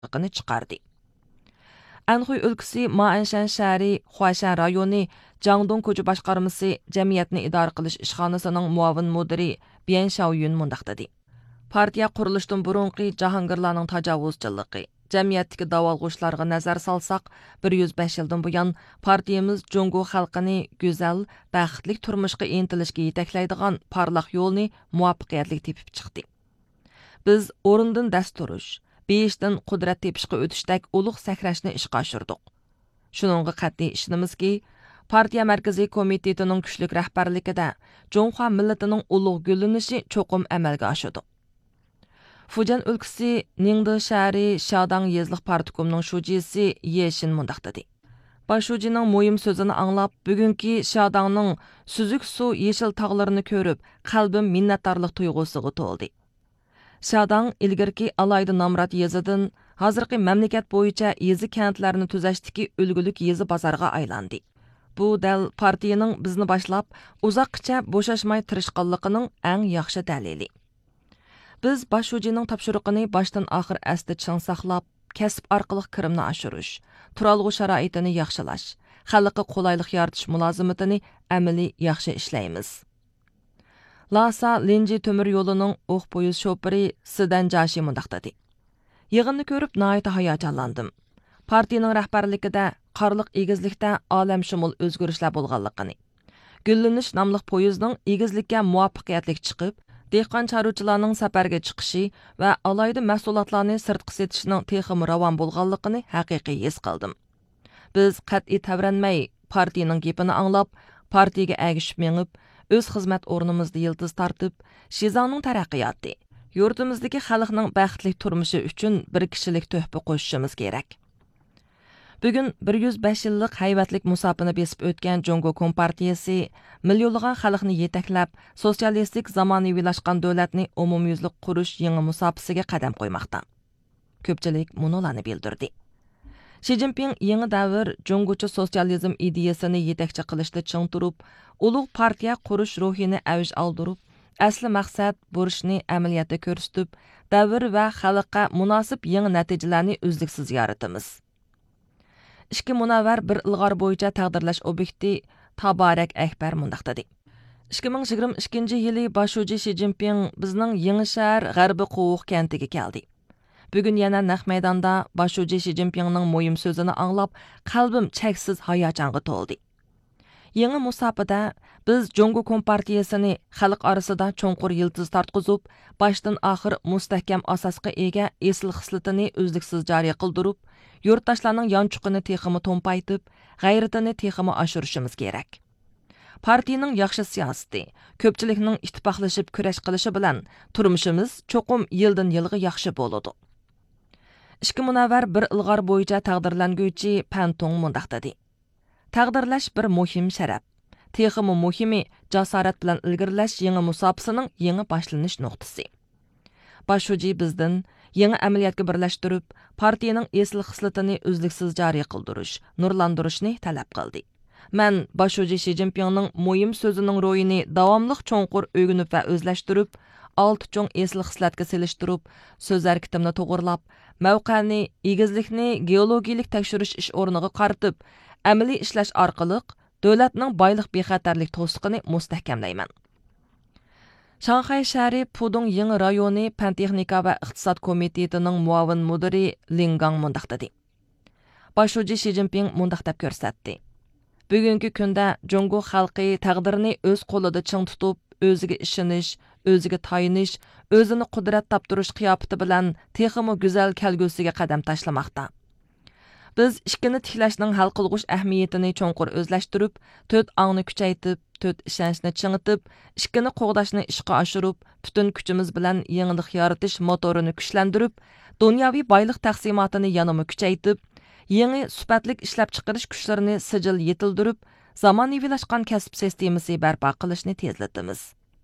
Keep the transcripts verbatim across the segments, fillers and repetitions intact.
chiqardi. Anhui өлкىسى Manshan shahri Huashan rayoni Jangdong ko'cha boshqarmasi jamiyatni idora qilish ishxonasining muavin mudiri Bian Xiaoyun mundaq dedi. Partiya qurilishdan burunqi jahongirlarning tajovuzchiligi, jamiyatdagi davolg'ushlarga nazar salsaq, bir yuz besh yildan buyon partiyamiz Jungo xalqini go'zal, baxtli turmushga intilishga yetaklaydigan parlaq yo'lni muvaffaqiyatli tepib chiqdi. Biz o'rindan dast turish, beshdan qudrat tepishga o'tishdek ulug' sakrashni ishga oshirdik. Shuningga qat'iy ishonamizki, partiya markaziy komitetining kuchli rahbarligida Jonghua millatining ulug' gullanishi cho'qim amalga oshadi. Fujian өлкىسى Ningde shahri Shadang yezliq partikumining shujisi Ye Xin mundaq dedi. Başujining muhim so'zini anglab, bugungi Shadangning suzuk suv yeshil tog'larini ko'rib, qalbim minnatdorlik tuyg'usiga to'ldi. Shadang ilgirki alayda Namrat yezidan hozirgi mamlakat bo'yicha yezi kentlarini tuzashdagi ulgulik yezi bozorga aylandi. Bu dal partiyaning bizni boshlab uzoqcha bo'shashmay tirishqanligining eng yaxshi dalili. Biz Başujining topshiriqini boshdan oxir asda ching saqlab, kasb orqali kirimni oshirish, turalg'u sharoitini yaxshilash, xalqqa qulaylik yaratish mulozimatini amaliy yaxshi ishlaymiz. Lhasa Linji temir yo'lining o'q poyuz shofiri Sidan Jashi mundaq dedi. Yig'inni ko'rib nihoyat hayajonlandim. Partiyaning rahbarligida qarliq egizlikda olamshumul o'zgarishlar bo'lganligini, Gullanish nomli poyezning egizlikka muvaffaqiyatli chiqib, dehqon chorvachilarning safarga chiqishi va alayda mahsulotlarni sirtqi setishning texmi ravon bo'lganligini haqiqiy his qildim. Biz qat'iy tavranmay partiyaning gapini anglab, partiyaga agishib mengib, o'z xizmat o'rnimizda yildiz tortib, Shizangning taraqqiyoti, yurtimizdagi xalqning baxtli turmushi uchun bir kishilik to'hfa qo'shishimiz kerak. Bugun bir yuz besh yillik hayvatlik musofini besib o'tgan Jongo Kompartiyasi millionlagan xalqni yetaklab, sotsialistik zamonaviylashgan davlatni umumyuzlik qurish yangi musofisiga qadam qo'ymoqda. Ko'pchilik munolarni bildirdi. Xi Jinping yangi davr Jongocha sotsializm ideyasini yetakchi qilishda ching turib, ulug' partiya qurish ruhini avj oldirib, asli maqsad burishni amaliyotda ko'rsatib, davr va xalqqa munosib yangi natijalarni uzluksiz yaratamiz. Ikki munavvar bir ilg'or bo'yicha taqdirlash obyekti Tabarak Akbar mundaq dedi. ikki ming yigirma ikkinchi yili Başuji Xi Jinping bizning Yangi shahar G'arbi Quvuq kentiga keldi. Bugun yana naq maydonda Başuji Xi Jinpingning muhim so'zini anglab, qalbim cheksiz hayajonga to'ldi. Yangi musofada biz Jongo Kompartiyasini xalq orasida cho'nqur yildiz tortqizib, boshdan oxir mustahkam asosga ega esil xislatini uzluksiz joriy qildirib, yurtdoshlarning yonchuqini teximi to'mpaytib, g'ayratini teximi oshirishimiz kerak. Partiyaning yaxshi siyosati, ko'pchilikning ittifoqlashib kurash qilishi bilan turmushimiz cho'qim yildan yilga yaxshi bo'ladi. Ikki munavvar bir ilg'or bo'yicha taqdirlanguvchi Pantong mundaq dedi. Taqdirlash bir muhim sharaf. Teximi muhimi jasorat bilan ilgirlash yangi musofisining yangi boshlanish nuqtasi. Başuji bizdan yangi amaliyotga birlashtirib, partiyaning esil xislatini uzluksiz joriy qildirish, nurlantirishni talab qildi. Men Başuji Xi Jinpingning muhim so'zining ro'yini davomli cho'nqur o'rganib va o'zlashtirib, olti cho'ng esil xislatga selishtirib, so'z harakatimni to'g'rilab, mavqani, egizlikni geologiyalik tekshirish ish o'rniga qaratib, amaliy ishlash orqali davlatning boylik bexatarlik to'siqini mustahkamlayman. Shanxay shahri Pudong yangi rayoni Pan texnika va iqtisod komitetining muavin mudiri Lingang mundaq dedi. Başuji Xi Jinping mundaq deb ko'rsatdi. Bugungi kunda Jongo xalqi taqdirini o'z qo'lida ching tutib, o'ziga ishonish, o'ziga tayinish, o'zini qudrat toptirish qiyofati bilan texmi go'zal kelgusiga qadam tashlamoqda. Biz ishkini tiklashning hal qilg'ush ahamiyatini cho'nqur o'zlashtirib, to'rt ongni kuchaytib, to'rt ishonchni chingitib, ishkini qo'g'dashni ishga oshirib, butun kuchimiz bilan yangilik yaratish motorini kuchlantirib, dunyoviy boylik taqsimotini yanama kuchaytib, yangi sifatlik ishlab chiqarish kuchlarini sijil yetildirib, zamonaviylashgan kasb sistemasi barpo qilishni tezlatamiz.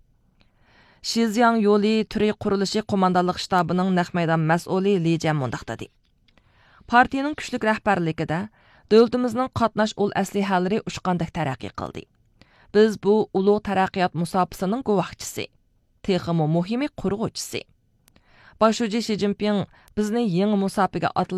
Shizang yo'li turi qurilishi qo'mondonlik shtabining naq maydon mas'uli Li Jian mundaq dedi. Partiyaning kuchli rahbarligida davlatimizning qatnash ul aslihalari ushqandak taraqqiy qildi. Biz bu ulug' taraqqiyot musofisining guvohchisi, texmi muhimi qurg'uvchisi. Başuji Xi Jinping bizni yangi musofaga